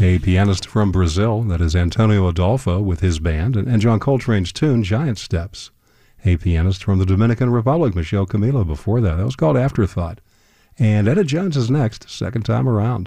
a pianist from Brazil, that is Antonio Adolfo with his band, and John Coltrane's tune, Giant Steps. A pianist from the Dominican Republic, Michelle Camilo, before that. That was called Afterthought. And Etta Jones is next, second time around.